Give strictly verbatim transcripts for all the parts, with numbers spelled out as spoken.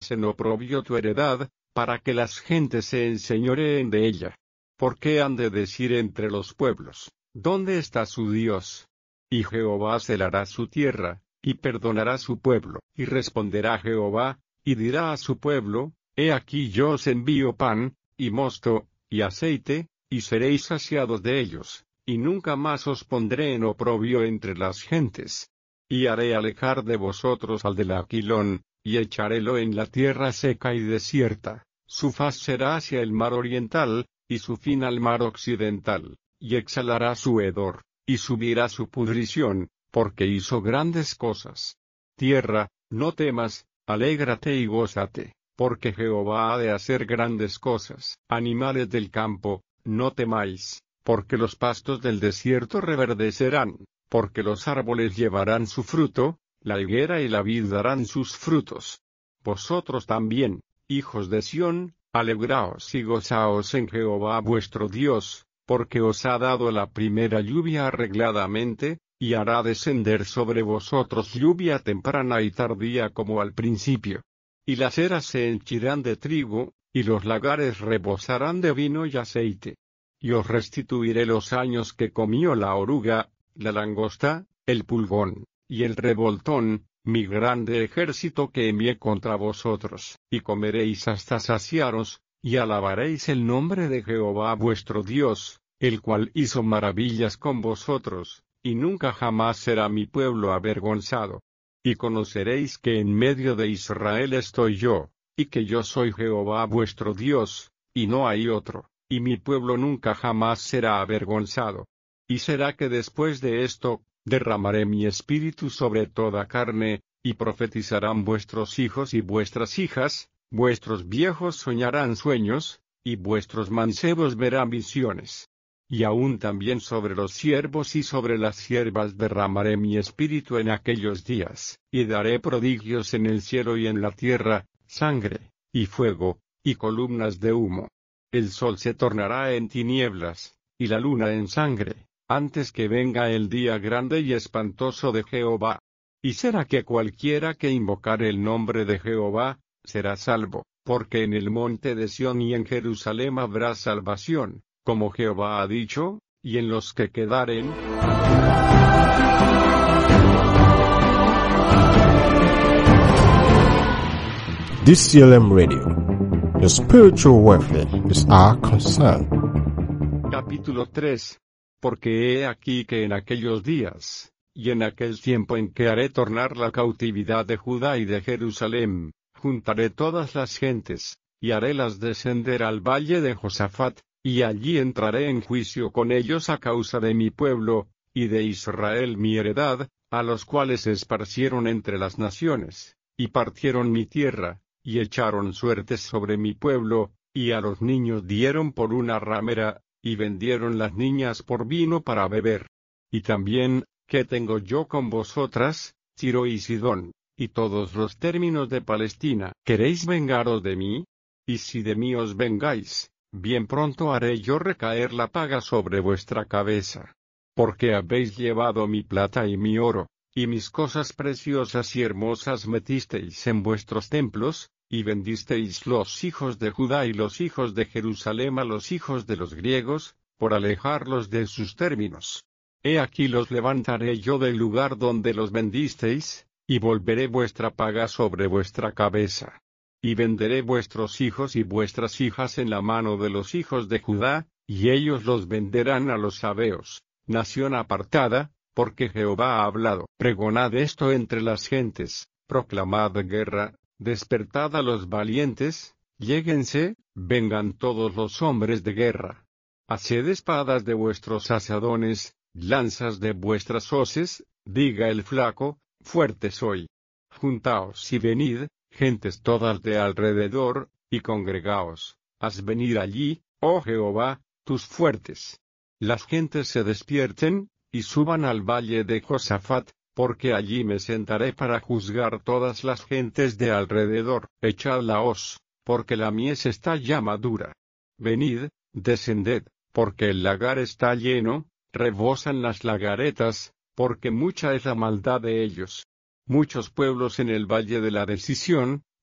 en oprobio tu heredad, para que las gentes se enseñoreen de ella. ¿Por qué han de decir entre los pueblos, ¿dónde está su Dios? Y Jehová celará su tierra, y perdonará su pueblo. Y responderá Jehová, y dirá a su pueblo, He aquí yo os envío pan, y mosto, y aceite, y seréis saciados de ellos, y nunca más os pondré en oprobio entre las gentes. Y haré alejar de vosotros al del Aquilón, y echarélo en la tierra seca y desierta. Su faz será hacia el mar oriental, y su fin al mar occidental, y exhalará su hedor, y subirá su pudrición, porque hizo grandes cosas. Tierra, no temas, alégrate y gózate, porque Jehová ha de hacer grandes cosas. Animales del campo, no temáis, porque los pastos del desierto reverdecerán, porque los árboles llevarán su fruto, la higuera y la vid darán sus frutos. Vosotros también, hijos de Sión, alegraos y gozaos en Jehová vuestro Dios, porque os ha dado la primera lluvia arregladamente, y hará descender sobre vosotros lluvia temprana y tardía como al principio. Y las eras se henchirán de trigo, y los lagares rebosarán de vino y aceite. Y os restituiré los años que comió la oruga, la langosta, el pulgón, y el revoltón, mi grande ejército que envié contra vosotros, y comeréis hasta saciaros, y alabaréis el nombre de Jehová vuestro Dios, el cual hizo maravillas con vosotros, y nunca jamás será mi pueblo avergonzado. Y conoceréis que en medio de Israel estoy yo, y que yo soy Jehová vuestro Dios, y no hay otro, y mi pueblo nunca jamás será avergonzado. Y será que después de esto, derramaré mi espíritu sobre toda carne, y profetizarán vuestros hijos y vuestras hijas, vuestros viejos soñarán sueños, y vuestros mancebos verán visiones. Y aún también sobre los siervos y sobre las siervas derramaré mi espíritu en aquellos días, y daré prodigios en el cielo y en la tierra, sangre, y fuego, y columnas de humo. El sol se tornará en tinieblas, y la luna en sangre, antes que venga el día grande y espantoso de Jehová. Y será que cualquiera que invocare el nombre de Jehová, será salvo, porque en el monte de Sión y en Jerusalén habrá salvación, como Jehová ha dicho, y en los que quedaren. D C L M Radio. The spiritual warfare is our concern. Capítulo tres. Porque he aquí que en aquellos días, y en aquel tiempo en que haré tornar la cautividad de Judá y de Jerusalén, juntaré todas las gentes, y harélas descender al valle de Josafat, y allí entraré en juicio con ellos a causa de mi pueblo, y de Israel mi heredad, a los cuales se esparcieron entre las naciones, y partieron mi tierra, y echaron suertes sobre mi pueblo, y a los niños dieron por una ramera, y vendieron las niñas por vino para beber. Y también, ¿qué tengo yo con vosotras, Tiro y Sidón, y todos los términos de Palestina? ¿Queréis vengaros de mí? Y si de mí os vengáis, bien pronto haré yo recaer la paga sobre vuestra cabeza. Porque habéis llevado mi plata y mi oro, y mis cosas preciosas y hermosas metisteis en vuestros templos, y vendisteis los hijos de Judá y los hijos de Jerusalén a los hijos de los griegos, por alejarlos de sus términos. He aquí los levantaré yo del lugar donde los vendisteis, y volveré vuestra paga sobre vuestra cabeza. Y venderé vuestros hijos y vuestras hijas en la mano de los hijos de Judá, y ellos los venderán a los sabeos, nación apartada, porque Jehová ha hablado. Pregonad esto entre las gentes, proclamad guerra, despertad a los valientes, lléguense, vengan todos los hombres de guerra. Haced espadas de vuestros asadones, lanzas de vuestras hoces, diga el flaco, fuerte soy. Juntaos y venid, gentes todas de alrededor, y congregaos, haz venir allí, oh Jehová, tus fuertes. Las gentes se despierten, y suban al valle de Josafat, porque allí me sentaré para juzgar todas las gentes de alrededor. Echad la hoz, porque la mies está ya madura. Venid, descended, porque el lagar está lleno, rebosan las lagaretas, porque mucha es la maldad de ellos. Muchos pueblos en el valle de la decisión,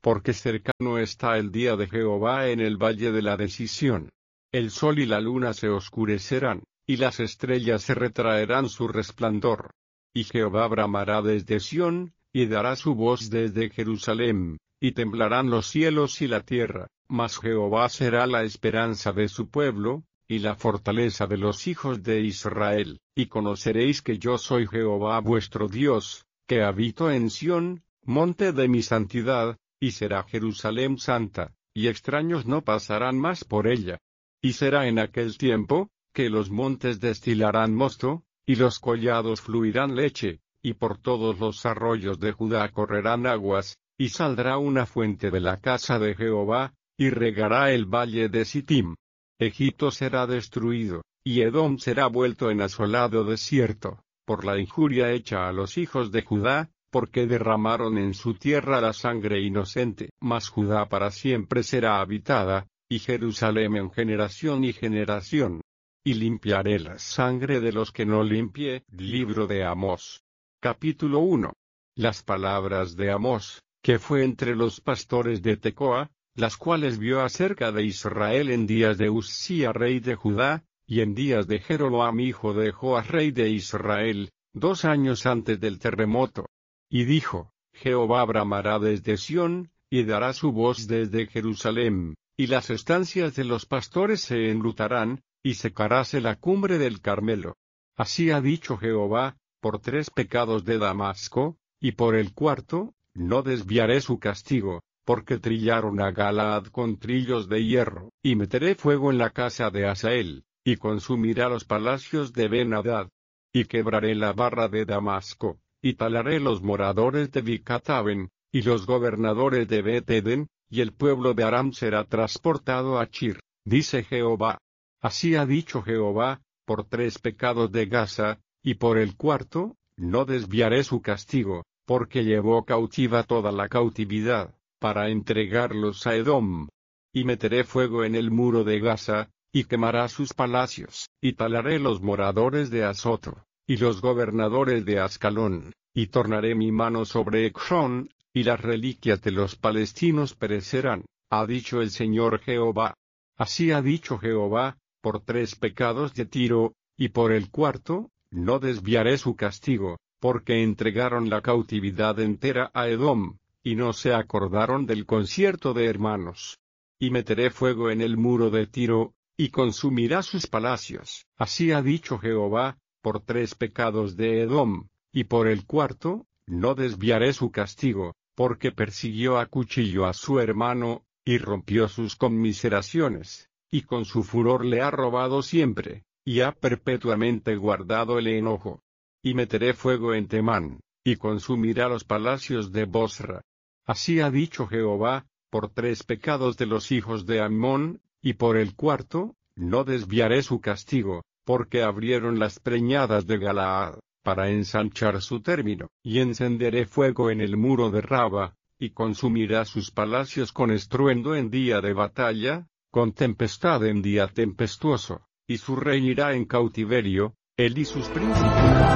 porque cercano está el día de Jehová en el valle de la decisión. El sol y la luna se oscurecerán, y las estrellas se retraerán su resplandor. Y Jehová bramará desde Sión, y dará su voz desde Jerusalén, y temblarán los cielos y la tierra, mas Jehová será la esperanza de su pueblo, y la fortaleza de los hijos de Israel. Y conoceréis que yo soy Jehová vuestro Dios, que habito en Sión, monte de mi santidad, y será Jerusalén santa, y extraños no pasarán más por ella. Y será en aquel tiempo, que los montes destilarán mosto, y los collados fluirán leche, y por todos los arroyos de Judá correrán aguas, y saldrá una fuente de la casa de Jehová, y regará el valle de Sittim. Egipto será destruido, y Edom será vuelto en asolado desierto, por la injuria hecha a los hijos de Judá, porque derramaron en su tierra la sangre inocente. Mas Judá para siempre será habitada, y Jerusalén en generación y generación. Y limpiaré la sangre de los que no limpie. Libro de Amós. Capítulo uno. Las palabras de Amós, que fue entre los pastores de Tecoa, las cuales vio acerca de Israel en días de Uzía rey de Judá, y en días de Jeroboam hijo de Joas rey de Israel, dos años antes del terremoto. Y dijo, Jehová bramará desde Sión, y dará su voz desde Jerusalén, y las estancias de los pastores se enlutarán, y secaráse la cumbre del Carmelo. Así ha dicho Jehová, por tres pecados de Damasco, y por el cuarto, no desviaré su castigo, porque trillaron a Galaad con trillos de hierro, y meteré fuego en la casa de Hazael, y consumirá los palacios de Ben-Hadad, y quebraré la barra de Damasco, y talaré los moradores de Bicataben, y los gobernadores de Bet-Eden, y el pueblo de Aram será transportado a Chir, dice Jehová. Así ha dicho Jehová, por tres pecados de Gaza, y por el cuarto, no desviaré su castigo, porque llevó cautiva toda la cautividad, para entregarlos a Edom. Y meteré fuego en el muro de Gaza, y quemará sus palacios, y talaré los moradores de Azoto, y los gobernadores de Ascalón, y tornaré mi mano sobre Ecrón, y las reliquias de los palestinos perecerán, ha dicho el Señor Jehová. Así ha dicho Jehová, por tres pecados de Tiro, y por el cuarto, no desviaré su castigo, porque entregaron la cautividad entera a Edom, y no se acordaron del concierto de hermanos. Y meteré fuego en el muro de Tiro, y consumirá sus palacios. Así ha dicho Jehová, por tres pecados de Edom, y por el cuarto, no desviaré su castigo, porque persiguió a cuchillo a su hermano, y rompió sus conmiseraciones, y con su furor le ha robado siempre, y ha perpetuamente guardado el enojo. Y meteré fuego en Temán, y consumirá los palacios de Bosra. Así ha dicho Jehová, por tres pecados de los hijos de Ammón, y por el cuarto, no desviaré su castigo, porque abrieron las preñadas de Galaad, para ensanchar su término, y encenderé fuego en el muro de Raba, y consumirá sus palacios con estruendo en día de batalla, con tempestad en día tempestuoso, y su rey irá en cautiverio, él y sus príncipes.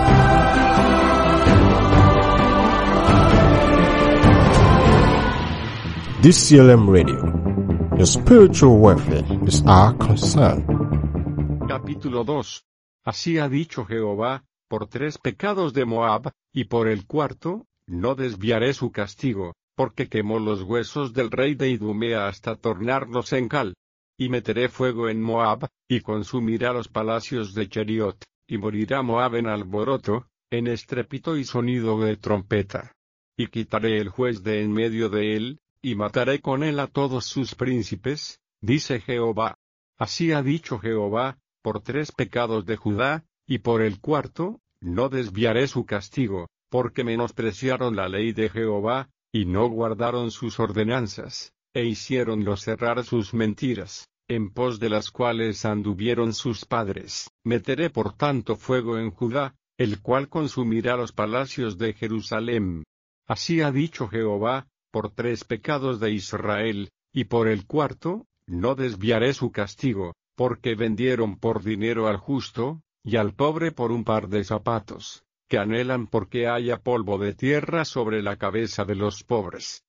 D C L M Radio. Your spiritual welfare is our concern. Capítulo dos. Así ha dicho Jehová, por tres pecados de Moab, y por el cuarto, no desviaré su castigo, porque quemó los huesos del rey de Idumea hasta tornarlos en cal. Y meteré fuego en Moab, y consumirá los palacios de Cheriot, y morirá Moab en alboroto, en estrépito y sonido de trompeta. Y quitaré el juez de en medio de él, y mataré con él a todos sus príncipes, dice Jehová. Así ha dicho Jehová, por tres pecados de Judá, y por el cuarto, no desviaré su castigo, porque menospreciaron la ley de Jehová, y no guardaron sus ordenanzas, e hicieronlo cerrar sus mentiras, en pos de las cuales anduvieron sus padres. Meteré por tanto fuego en Judá, el cual consumirá los palacios de Jerusalén. Así ha dicho Jehová, por tres pecados de Israel, y por el cuarto, no desviaré su castigo, porque vendieron por dinero al justo, y al pobre por un par de zapatos, que anhelan porque haya polvo de tierra sobre la cabeza de los pobres,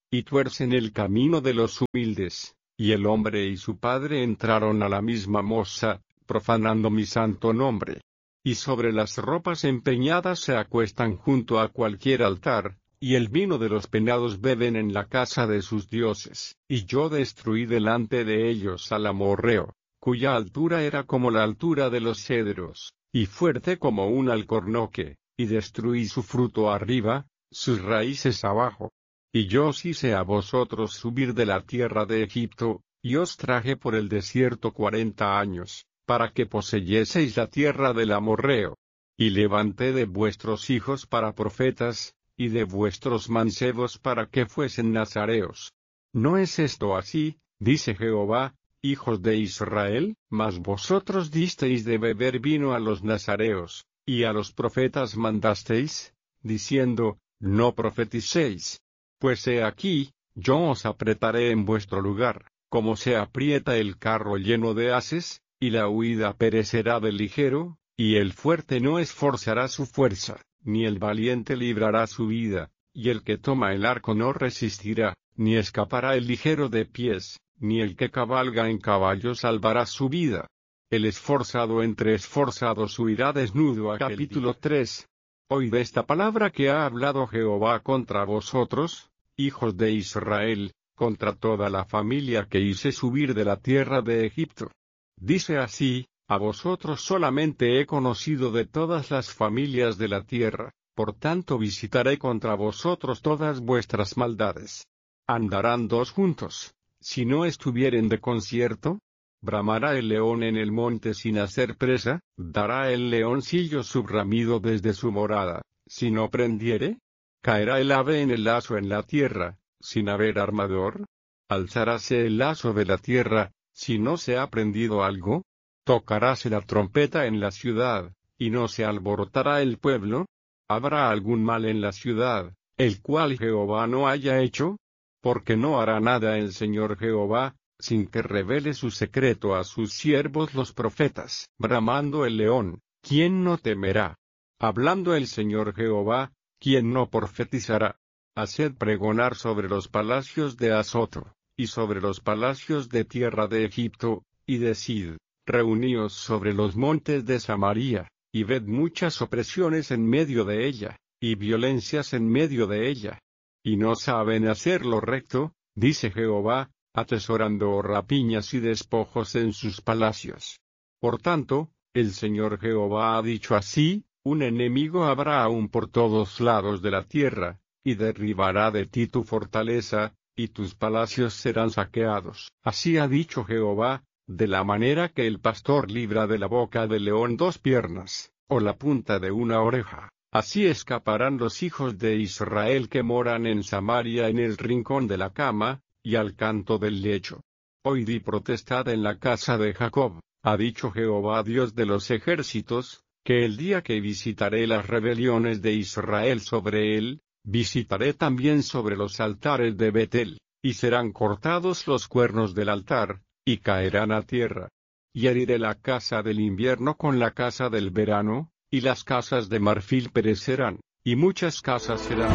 y tuercen el camino de los humildes, y el hombre y su padre entraron a la misma moza, profanando mi santo nombre. Y sobre las ropas empeñadas se acuestan junto a cualquier altar, y el vino de los penados beben en la casa de sus dioses. Y yo destruí delante de ellos al amorreo, cuya altura era como la altura de los cedros, y fuerte como un alcornoque, y destruí su fruto arriba, sus raíces abajo. Y yo os hice a vosotros subir de la tierra de Egipto, y os traje por el desierto cuarenta años, para que poseyeseis la tierra del amorreo. Y levanté de vuestros hijos para profetas, y de vuestros mancebos para que fuesen nazareos. ¿No es esto así, dice Jehová, hijos de Israel? Mas vosotros disteis de beber vino a los nazareos, y a los profetas mandasteis, diciendo, no profeticéis. Pues he aquí, yo os apretaré en vuestro lugar, como se aprieta el carro lleno de haces, y la huida perecerá del ligero, y el fuerte no esforzará su fuerza, ni el valiente librará su vida, y el que toma el arco no resistirá, ni escapará el ligero de pies, ni el que cabalga en caballo salvará su vida. El esforzado entre esforzados huirá desnudo. A capítulo tres. Oíd esta palabra que ha hablado Jehová contra vosotros, hijos de Israel, contra toda la familia que hice subir de la tierra de Egipto. Dice así, a vosotros solamente he conocido de todas las familias de la tierra, por tanto visitaré contra vosotros todas vuestras maldades. ¿Andarán dos juntos, si no estuvieren de concierto? ¿Bramará el león en el monte sin hacer presa? ¿Dará el leoncillo su bramido desde su morada, si no prendiere? ¿Caerá el ave en el lazo en la tierra, sin haber armador? ¿Alzaráse el lazo de la tierra, si no se ha prendido algo? ¿Tocaráse la trompeta en la ciudad, y no se alborotará el pueblo? ¿Habrá algún mal en la ciudad, el cual Jehová no haya hecho? Porque no hará nada el Señor Jehová, sin que revele su secreto a sus siervos los profetas. Bramando el león, ¿quién no temerá? Hablando el Señor Jehová, ¿quién no profetizará? Haced pregonar sobre los palacios de Azoto, y sobre los palacios de tierra de Egipto, y decid, reuníos sobre los montes de Samaria, y ved muchas opresiones en medio de ella, y violencias en medio de ella. Y no saben hacer lo recto, dice Jehová, atesorando rapiñas y despojos en sus palacios. Por tanto, el Señor Jehová ha dicho así, un enemigo habrá aún por todos lados de la tierra, y derribará de ti tu fortaleza, y tus palacios serán saqueados. Así ha dicho Jehová, de la manera que el pastor libra de la boca del león dos piernas, o la punta de una oreja, así escaparán los hijos de Israel que moran en Samaria en el rincón de la cama, y al canto del lecho. Oíd y protestad en la casa de Jacob, ha dicho Jehová Dios de los ejércitos, que el día que visitaré las rebeliones de Israel sobre él, visitaré también sobre los altares de Betel, y serán cortados los cuernos del altar, y caerán a tierra. Y heriré la casa del invierno con la casa del verano, y las casas de marfil perecerán, y muchas casas serán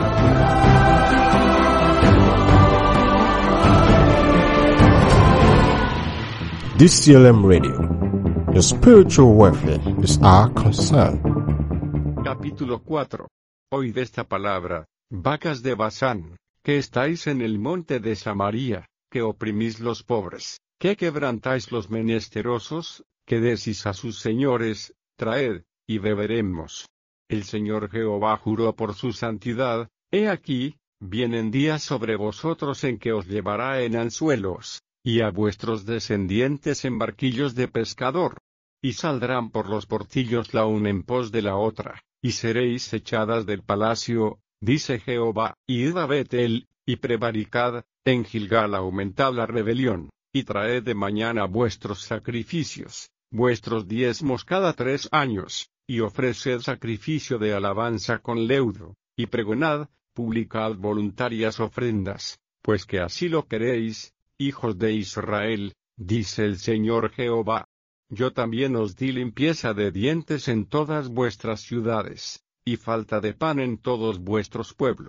arruinadas. D C L M Radio. Your spiritual welfare is our concern. Capítulo cuatro. Oíd esta palabra, vacas de Basán, que estáis en el monte de Samaria, que oprimís los pobres, que quebrantáis los menesterosos, que decís a sus señores, traed, y beberemos. El Señor Jehová juró por su santidad, he aquí, vienen días sobre vosotros en que os llevará en anzuelos, y a vuestros descendientes en barquillos de pescador. Y saldrán por los portillos la una en pos de la otra, y seréis echadas del palacio, dice Jehová. Id a Betel, y prevaricad, en Gilgal aumentad la rebelión, y traed de mañana vuestros sacrificios, vuestros diezmos cada tres años, y ofreced sacrificio de alabanza con leudo, y pregonad, publicad voluntarias ofrendas, pues que así lo queréis, hijos de Israel, dice el Señor Jehová. Yo también os di limpieza de dientes en todas vuestras ciudades, y falta de pan en todos vuestros pueblos,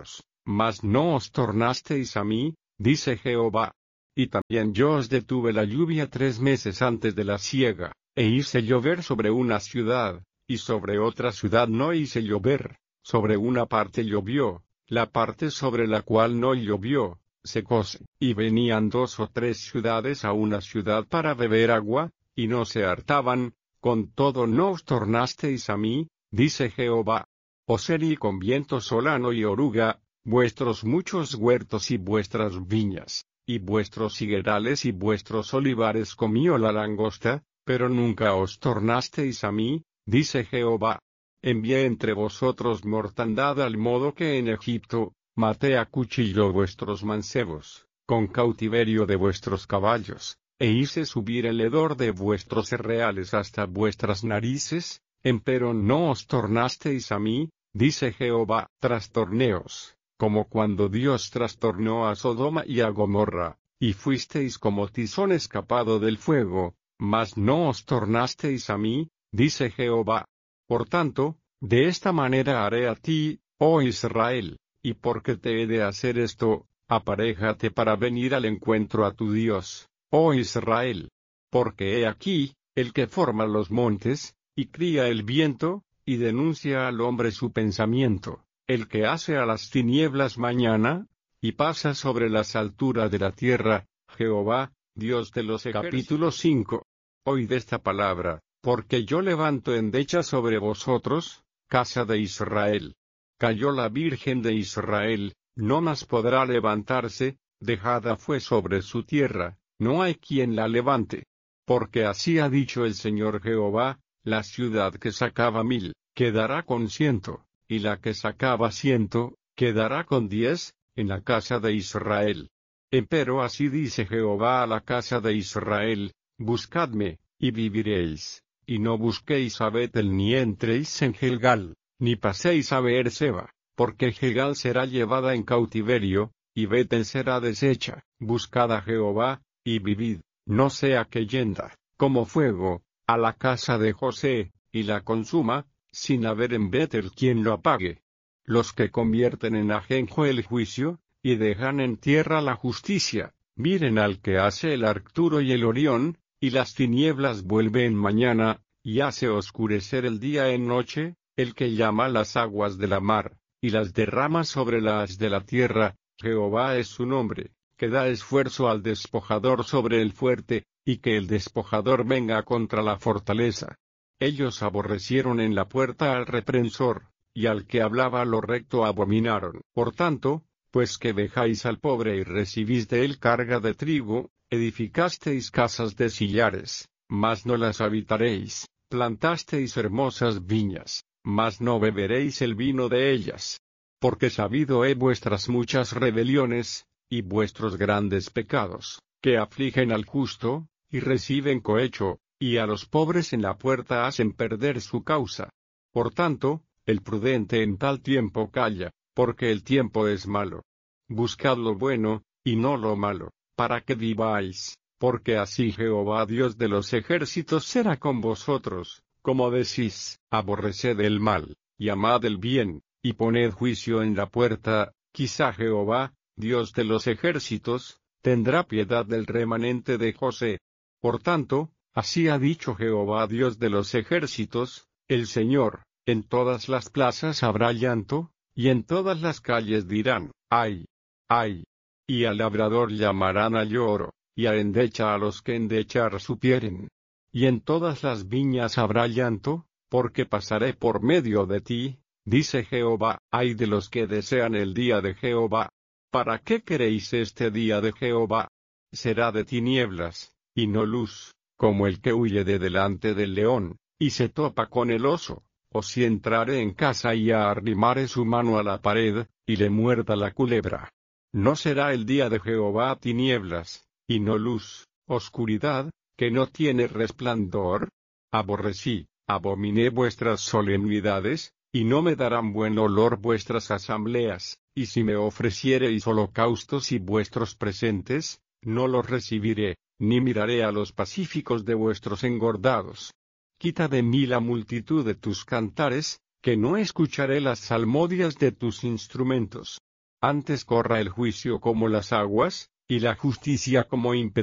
mas no os tornasteis a mí, dice Jehová. Y también yo os detuve la lluvia tres meses antes de la siega, e hice llover sobre una ciudad, y sobre otra ciudad no hice llover, sobre una parte llovió, la parte sobre la cual no llovió, secóse. Y venían dos o tres ciudades a una ciudad para beber agua, y no se hartaban, con todo no os tornasteis a mí, dice Jehová. Os herí con viento solano y oruga, vuestros muchos huertos y vuestras viñas, y vuestros higuerales y vuestros olivares comió la langosta, pero nunca os tornasteis a mí, dice Jehová. Envié entre vosotros mortandad al modo que en Egipto, maté a cuchillo vuestros mancebos, con cautiverio de vuestros caballos, e hice subir el hedor de vuestros cereales hasta vuestras narices, empero no os tornasteis a mí, dice Jehová. Trastorneos, como cuando Dios trastornó a Sodoma y a Gomorra, y fuisteis como tizón escapado del fuego, mas no os tornasteis a mí, dice Jehová. Por tanto, de esta manera haré a ti, oh Israel, y porque te he de hacer esto, aparéjate para venir al encuentro a tu Dios, oh Israel. Porque he aquí, el que forma los montes, y cría el viento, y denuncia al hombre su pensamiento, el que hace a las tinieblas mañana, y pasa sobre las alturas de la tierra, Jehová, Dios de los ejércitos. Capítulo cinco. Oíd esta palabra, porque yo levanto endecha sobre vosotros, casa de Israel. Cayó la Virgen de Israel, no más podrá levantarse, dejada fue sobre su tierra, no hay quien la levante. Porque así ha dicho el Señor Jehová, la ciudad que sacaba mil, quedará con ciento, y la que sacaba ciento, quedará con diez, en la casa de Israel. Empero así dice Jehová a la casa de Israel, buscadme, y viviréis, y no busquéis a Betel ni entréis en Gilgal, ni paséis a Beerseba, porque Gilgal será llevada en cautiverio, y Betel será deshecha. Buscad a Jehová, y vivid, no sea que yenda, como fuego, a la casa de José, y la consuma, sin haber en Betel quien lo apague. Los que convierten en ajenjo el juicio, y dejan en tierra la justicia, miren al que hace el Arcturo y el Orión, y las tinieblas vuelve en mañana, y hace oscurecer el día en noche, el que llama las aguas de la mar, y las derrama sobre las de la tierra, Jehová es su nombre, que da esfuerzo al despojador sobre el fuerte, y que el despojador venga contra la fortaleza. Ellos aborrecieron en la puerta al reprensor, y al que hablaba lo recto abominaron. Por tanto, pues que dejáis al pobre y recibís de él carga de trigo, edificasteis casas de sillares, mas no las habitaréis, plantasteis hermosas viñas, mas no beberéis el vino de ellas. Porque sabido he vuestras muchas rebeliones, y vuestros grandes pecados, que afligen al justo, y reciben cohecho, y a los pobres en la puerta hacen perder su causa. Por tanto, el prudente en tal tiempo calla, porque el tiempo es malo. Buscad lo bueno, y no lo malo, para que viváis, porque así Jehová Dios de los ejércitos será con vosotros, como decís, aborreced el mal, y amad el bien, y poned juicio en la puerta, quizá Jehová, Dios de los ejércitos, tendrá piedad del remanente de José. Por tanto, así ha dicho Jehová Dios de los ejércitos, el Señor, en todas las plazas habrá llanto, y en todas las calles dirán, ¡ay! ¡ay! Y al labrador llamarán a lloro, y a endecha a los que endechar supieren. Y en todas las viñas habrá llanto, porque pasaré por medio de ti, dice Jehová. ¡Ay de los que desean el día de Jehová! ¿Para qué queréis este día de Jehová? Será de tinieblas, y no luz, como el que huye de delante del león, y se topa con el oso, o si entrare en casa y arrimare su mano a la pared, y le muerda la culebra. No será el día de Jehová tinieblas, y no luz, oscuridad, que no tiene resplandor. Aborrecí, abominé vuestras solemnidades, y no me darán buen olor vuestras asambleas, y si me ofreciereis holocaustos y vuestros presentes, no los recibiré, ni miraré a los pacíficos de vuestros engordados. Quita de mí la multitud de tus cantares, que no escucharé las salmodias de tus instrumentos. Antes corra el juicio como las aguas, y la justicia como impetuosidad.